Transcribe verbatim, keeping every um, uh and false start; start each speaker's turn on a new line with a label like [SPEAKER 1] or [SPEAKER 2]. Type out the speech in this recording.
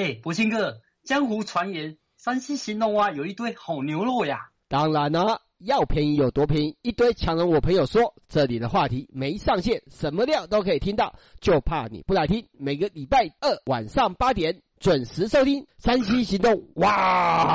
[SPEAKER 1] 哎，博兴哥，江湖传言山西兴隆啊有一堆好牛肉呀。
[SPEAKER 2] 当然了，要便宜有多便宜，一堆强人我朋友说，这里的话题没上限，什么料都可以听到，就怕你不来听。每个礼拜二晚上八点准时收听山西行动，哇！